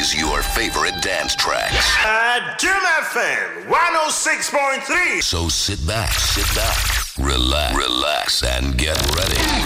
plays your favorite dance tracks. Jim FM 106.3. So sit back, relax, and get ready.